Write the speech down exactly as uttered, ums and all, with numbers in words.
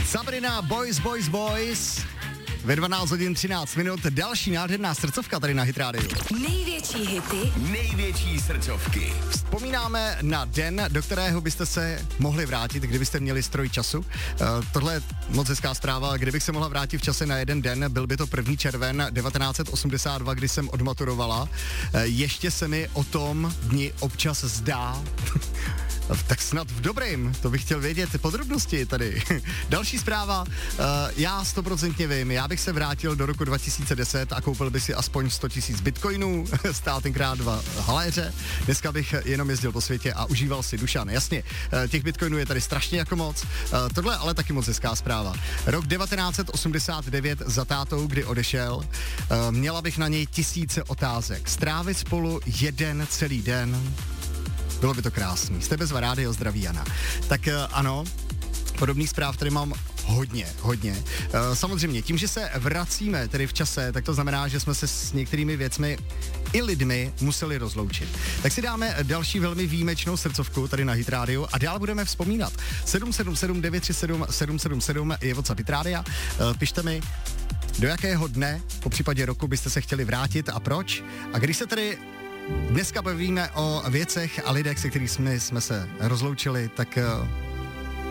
Sabrina, Boys, Boys, Boys. Ve dvanáct hodin třináct minut další nádherná srdcovka tady na Hit Radio. Největší hity, největší srdcovky. Vzpomínáme na den, do kterého byste se mohli vrátit, kdybyste měli stroj času. Uh, tohle je moc hezká zpráva. Kdybych se mohla vrátit v čase na jeden den, byl by to první červen devatenáct osmdesát dva, kdy jsem odmaturovala. Uh, ještě se mi o tom dni občas zdá. Tak snad v dobrým, to bych chtěl vědět podrobnosti tady. Další zpráva, uh, já stoprocentně vím, já bych se vrátil do roku dva tisíce deset a koupil by si aspoň sto tisíc bitcoinů, stál tenkrát dva haléře, dneska bych jenom jezdil po světě a užíval si Dušan. Jasně, uh, těch bitcoinů je tady strašně jako moc, uh, tohle je ale taky moc hezká zpráva. Rok devatenáct osmdesát devět za tátou, kdy odešel, uh, měla bych na něj tisíce otázek, strávit spolu jeden celý den. Bylo by to krásný. Jste bez rádio, zdraví Jana. Tak uh, ano, podobných zpráv tady mám hodně, hodně. Uh, samozřejmě, tím, že se vracíme tedy v čase, tak to znamená, že jsme se s některými věcmi i lidmi museli rozloučit. Tak si dáme další velmi výjimečnou srdcovku tady na Hit Radio a dál budeme vzpomínat. sedm sedm sedm devět tři sedm sedm sedm sedm je WhatsApp Hit Radia. Uh, pište mi, do jakého dne, po případě roku, byste se chtěli vrátit a proč. A když se tedy dneska bavíme o věcech a lidech, se kterými jsme, jsme se rozloučili, tak uh,